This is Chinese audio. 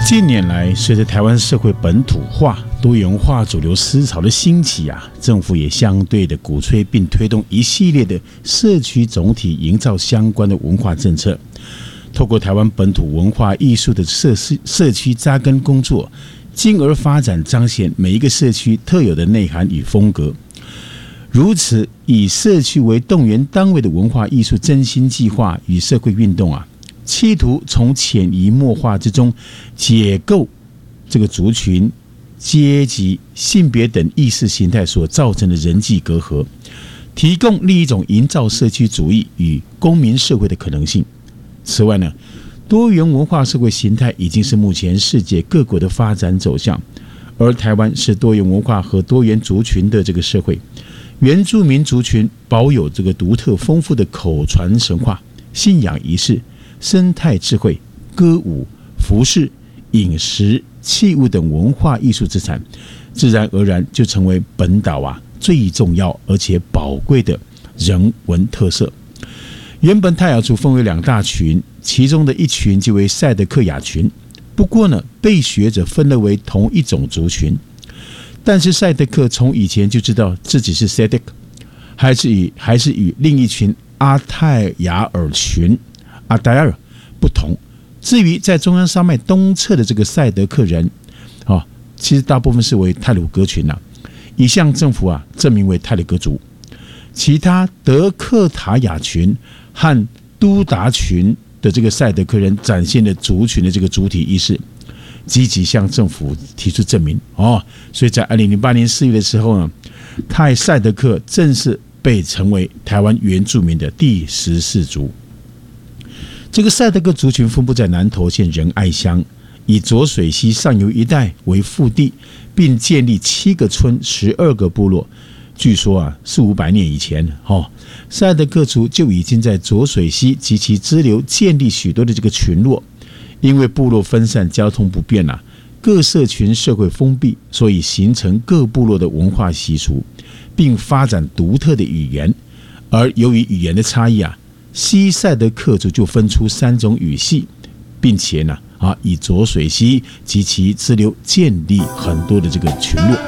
近年来，随着台湾社会本土化、多元化主流思潮的兴起政府也相对的鼓吹并推动一系列的社区总体营造相关的文化政策，透过台湾本土文化艺术的社区扎根工作，进而发展彰显每一个社区特有的内涵与风格。如此以社区为动员单位的文化艺术振兴计划与社会运动企图从潜移默化之中解构这个族群、阶级、性别等意识形态所造成的人际隔阂，提供另一种营造社区主义与公民社会的可能性。此外呢，多元文化社会形态已经是目前世界各国的发展走向，而台湾是多元文化和多元族群的这个社会。原住民族群保有这个独特丰富的口传神话、信仰仪式、生态智慧、歌舞、服饰、饮食、器物等文化艺术资产，自然而然就成为本岛最重要而且宝贵的人文特色。原本泰雅族分为2大群，其中的一群即为赛德克雅群，不过呢，被学者分类为同一种族群。但是赛德克从以前就知道自己是赛德克，还是与另一群阿泰雅尔群阿戴尔不同。至于在中央山脉东侧的这个赛德克人其实大部分是为太鲁阁群已向政府证明为太鲁阁族。其他德克塔雅群和都达群的这个赛德克人展现了族群的这个主体意识，积极向政府提出证明所以在2008年4月的时候呢，泰赛德克正式被称为台湾原住民的第14族。这个赛德克族群分布在南投县仁爱乡，以浊水溪上游一带为腹地，并建立7个村、12个部落。据说400-500年以前赛德克族就已经在浊水溪及其支流建立许多的这个群落。因为部落分散、交通不便各社群社会封闭，所以形成各部落的文化习俗，并发展独特的语言。而由于语言的差异西赛德克族就分出3种语系，并且呢以浊水溪及其支流建立很多的这个群落。